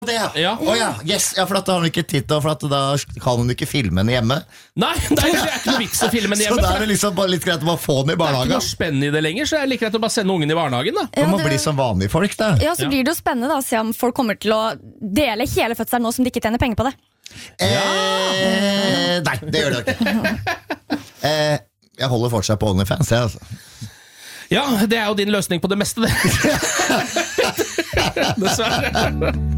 det, ja. Yes, ja, for at da har hun ikke tid til, for at da kan hun ikke filme henne hjemme. Nei, det er ikke noe vits å filme henne hjemme. Så da er det liksom bare litt greit å bare få henne i barnehagen. Det er ikke noe spenn i det lenger, så det er like greit å bare sende ungen i barnehagen da. Man må bli som vanlige folk da. Ja, så blir det jo spennende da, å se om folk kommer til å dele hele fødselen nå som de ikke tjener penger på det. Nei, det gjør det ikke. Jeg holder fortsatt på OnlyFans, jeg altså. Ja, det er jo din løsning på det meste det. Dessverre.